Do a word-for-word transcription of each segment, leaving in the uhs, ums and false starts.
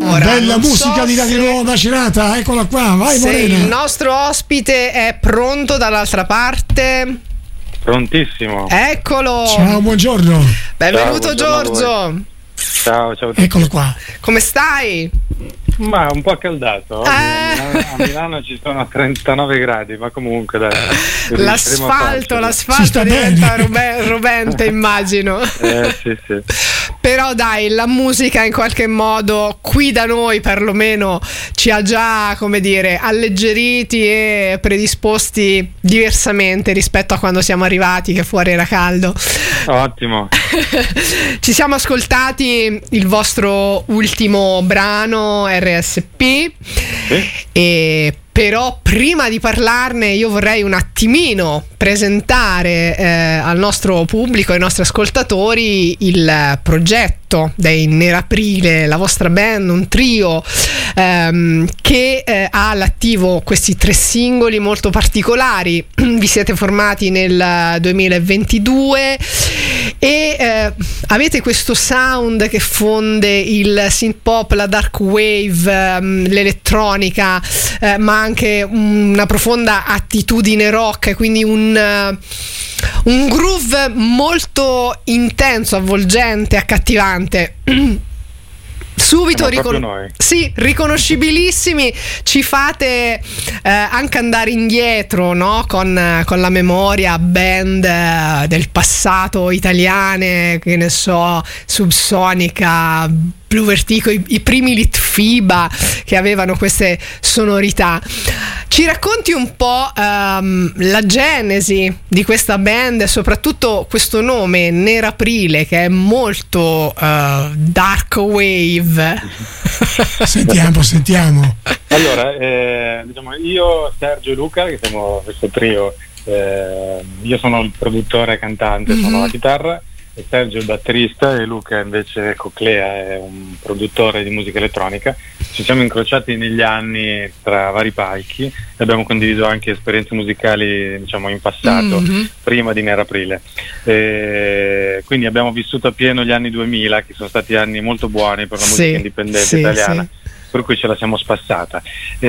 Allora, bella musica so di Radio se... Nuova Macerata, eccola qua, vai se Morena. il nostro ospite è pronto dall'altra parte. Prontissimo. Eccolo. Ciao, buongiorno. Benvenuto. Ciao, Giorgio. Ciao, ciao a tutti. Eccolo qua. Come stai? Ma un po' accaldato. Eh. A Milano, a Milano ci sono trentanove gradi, ma comunque dai. L'asfalto, l'asfalto Si sta diventa bene. robe- rovente, immagino. Eh sì, sì. Però dai, la musica in qualche modo qui da noi perlomeno ci ha già, come dire, alleggeriti e predisposti diversamente rispetto a quando siamo arrivati, che fuori era caldo. Ottimo. Ci siamo ascoltati il vostro ultimo brano R S P, Sì. e però prima di parlarne io vorrei un attimino presentare eh, al nostro pubblico, ai nostri ascoltatori, il progetto dei Neraprile, la vostra band, un trio ehm, che eh, ha all'attivo questi tre singoli molto particolari. Vi siete formati nel duemilaventidue e eh, avete questo sound che fonde il synth pop, la dark wave, ehm, l'elettronica, eh, ma anche una profonda attitudine rock, quindi un, uh, un groove molto intenso, avvolgente, accattivante. Subito Siamo proprio ricon- noi. sì, riconoscibilissimi, ci fate eh, anche andare indietro, no? con, con la memoria band eh, del passato italiane, che ne so, Subsonica, Blue Vertigo, i, i primi Litfiba che avevano queste sonorità. Ci racconti un po' um, la genesi di questa band e soprattutto questo nome Neraprile, che è molto uh, dark wave. Sentiamo, sentiamo. Allora, eh, diciamo, io, Sergio e Luca, che siamo questo trio, eh, io sono il produttore e cantante, Mm-hmm. sono la chitarra, e Sergio è il batterista e Luca invece Coclea è un produttore di musica elettronica. Ci siamo incrociati negli anni tra vari palchi e abbiamo condiviso anche esperienze musicali, diciamo, in passato, Mm-hmm. prima di Neraprile. E quindi abbiamo vissuto a pieno gli anni duemila, che sono stati anni molto buoni per la musica Sì, indipendente sì, italiana. sì. Per cui ce la siamo spassata.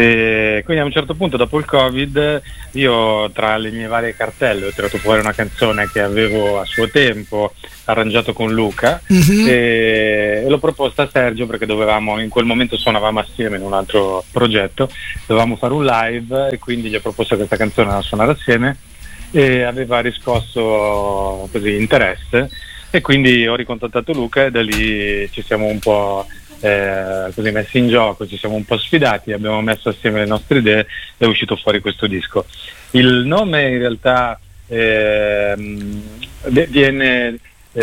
E quindi a un certo punto, dopo il Covid, io tra le mie varie cartelle ho tirato fuori una canzone che avevo a suo tempo arrangiato con Luca, Mm-hmm. e, e l'ho proposta a Sergio perché dovevamo, in quel momento suonavamo assieme in un altro progetto, dovevamo fare un live e quindi gli ho proposto questa canzone da suonare assieme e aveva riscosso così interesse, e quindi ho ricontattato Luca e da lì ci siamo un po' Eh, così messi in gioco, ci siamo un po' sfidati, abbiamo messo assieme le nostre idee e è uscito fuori questo disco. Il nome in realtà ehm, viene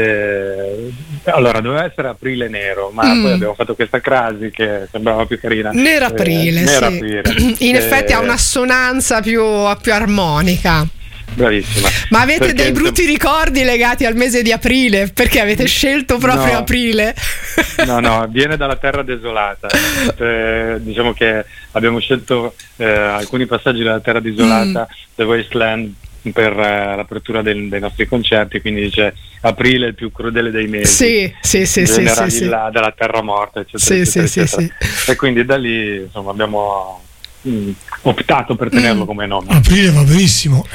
eh, allora doveva essere Aprile Nero, ma Mm. poi abbiamo fatto questa crasi che sembrava più carina. Neraprile, Eh, sì. Neraprile. In effetti ha Eh, un'assonanza più, più armonica. Bravissima. Ma avete Perché, dei brutti ricordi legati al mese di aprile? Perché avete scelto proprio No. aprile? No, no, viene dalla terra desolata. Eh, diciamo che abbiamo scelto eh, alcuni passaggi della terra desolata, Mm. The Wasteland, per eh, l'apertura del- dei nostri concerti, quindi dice aprile è il più crudele dei mesi. Sì, sì, sì, sì, Genera sì, sì. della, della terra morta, eccetera, Sì, eccetera, sì, sì, eccetera. E quindi da lì, insomma, abbiamo mm, optato per tenerlo Mm. come nome. Aprile va benissimo.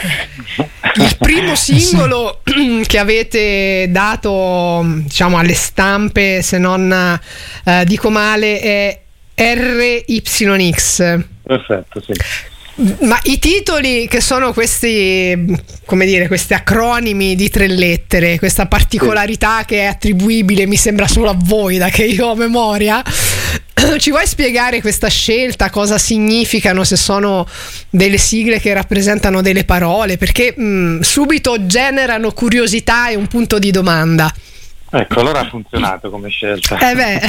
Il primo singolo che avete dato, diciamo, alle stampe, se non eh, dico male, è R Y X. Perfetto, sì. Ma i titoli, che sono questi, come dire, questi acronimi di tre lettere, questa particolarità che è attribuibile, mi sembra solo a voi, da che io ho memoria, ci vuoi spiegare questa scelta, cosa significano, se sono delle sigle che rappresentano delle parole? Perché mh, subito generano curiosità e un punto di domanda. Ecco, allora ha funzionato come scelta. Eh beh.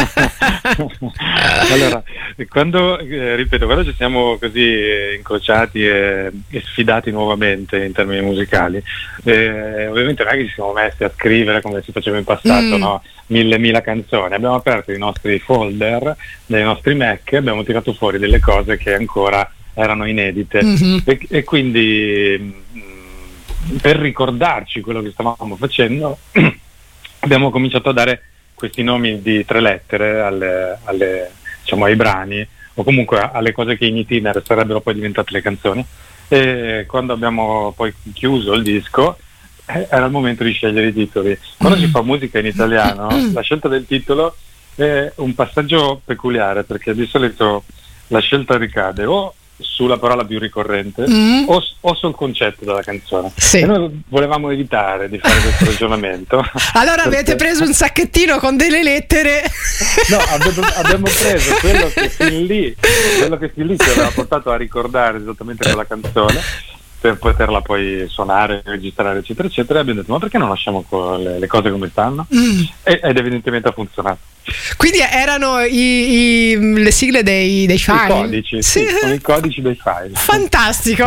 Allora, quando, eh, ripeto, quando ci siamo così eh, incrociati e, e sfidati nuovamente in termini musicali, eh, ovviamente non è che ci siamo messi a scrivere come si faceva in passato, Mm. no? Mille, mila canzoni. Abbiamo aperto i nostri folder dei nostri Mac e abbiamo tirato fuori delle cose che ancora erano inedite. Mhm. E, e quindi mh, per ricordarci quello che stavamo facendo abbiamo cominciato a dare questi nomi di tre lettere alle, alle, diciamo ai brani o comunque alle cose che in itinere sarebbero poi diventate le canzoni. E quando abbiamo poi chiuso il disco eh, era il momento di scegliere i titoli. Quando si fa musica in italiano la scelta del titolo è un passaggio peculiare, perché di solito la scelta ricade o sulla parola più ricorrente mm. o, o sul concetto della canzone. Sì. E noi volevamo evitare di fare questo ragionamento. Allora perché... avete preso un sacchettino con delle lettere? No, abbiamo, abbiamo preso quello che fin lì quello che fin lì ci aveva portato a ricordare esattamente quella canzone, per poterla poi suonare, registrare, eccetera, eccetera. E abbiamo detto, ma perché non lasciamo co- le, le cose come stanno? Mm. E, ed evidentemente ha funzionato. Quindi erano i, i, le sigle dei, dei file? I codici, sì, sì, sono i codici dei file. Fantastico!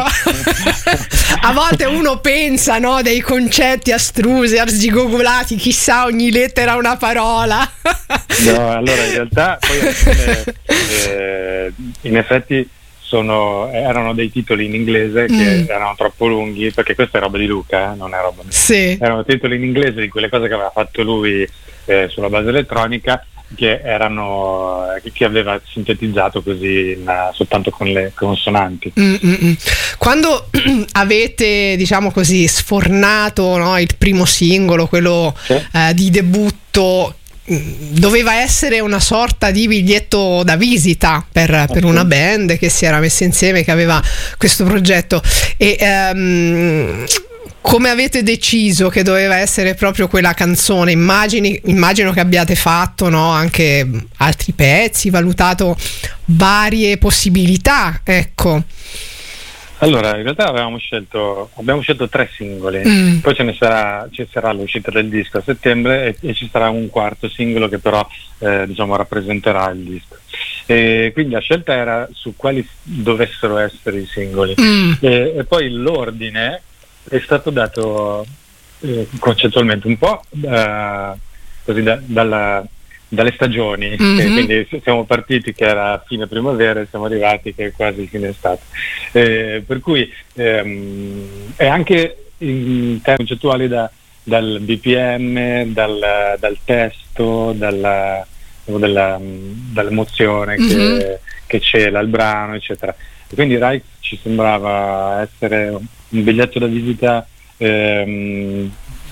A volte uno pensa, no, dei concetti astrusi, arzigogolati, chissà, ogni lettera una parola. No, allora in realtà poi eh, eh, in effetti Sono, erano dei titoli in inglese che mm. erano troppo lunghi, perché questa è roba di Luca, eh? Non è roba mia. Sì. Erano titoli in inglese di quelle cose che aveva fatto lui eh, sulla base elettronica, che erano che aveva sintetizzato così in, soltanto con le consonanti. Mm-mm. Quando avete, diciamo così, sfornato, no, il primo singolo, quello sì. eh, di debutto, doveva essere una sorta di biglietto da visita per, per una band che si era messa insieme, che aveva questo progetto. E um, come avete deciso che doveva essere proprio quella canzone? Immagini, immagino che abbiate fatto, no, anche altri pezzi, valutato varie possibilità, ecco. Allora, in realtà avevamo scelto abbiamo scelto tre singoli, mm. poi ce ne sarà ci sarà l'uscita del disco a settembre e, e ci sarà un quarto singolo che però eh, diciamo rappresenterà il disco. E quindi la scelta era su quali dovessero essere i singoli mm. e, e poi l'ordine è stato dato eh, concettualmente un po' eh, così da, dalla dalle stagioni, mm-hmm. e quindi siamo partiti che era fine primavera e siamo arrivati che è quasi fine estate, eh, per cui ehm, è anche in termini concettuali da, dal B P M, dal, dal testo, dalla, dalla, dall'emozione mm-hmm. che, che cela il brano, eccetera. E quindi Rai ci sembrava essere un biglietto da visita ehm,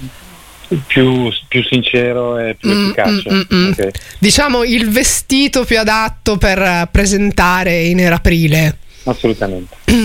Più, più sincero e più mm, efficace. Mm, mm, okay. Diciamo il vestito più adatto per presentare in Era Aprile. Assolutamente.